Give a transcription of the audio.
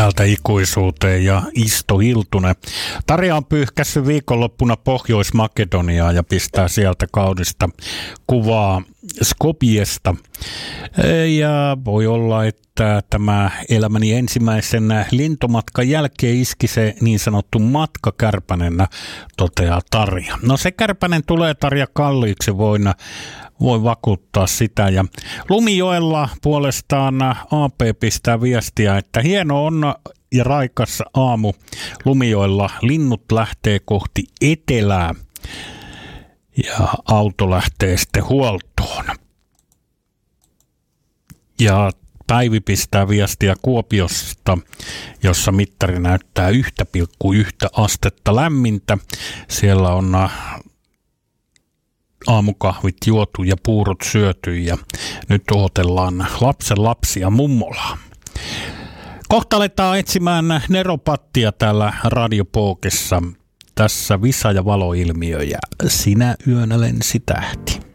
täältä ikuisuuteen ja Isto Hiltunen. Tarja on pyyhkässyt viikonloppuna Pohjois-Makedoniaa ja pistää sieltä kaunista kuvaa Skopjesta. Ja voi olla, että tämä elämäni ensimmäisen lentomatkan jälkeen iski se niin sanottu matkakärpänen, toteaa Tarja. No se kärpänen tulee, Tarja, kalliiksi, voi vakuuttaa sitä. Ja Lumijoella puolestaan AP pistää viestiä, että hieno on ja raikas aamu Lumijoella. Linnut lähtee kohti etelää ja auto lähtee sitten huoltoon. Ja Päivi pistää viestiä Kuopiosta, jossa mittari näyttää 1,1 astetta lämmintä. Siellä on aamukahvit juotu ja puurot syöty ja nyt odotellaan lapsen lapsia mummolaa. Kohta aletaan etsimään neropattia täällä Radiopookessa. Tässä Visa ja valoilmiö ja Sinä yönä lensi tähti.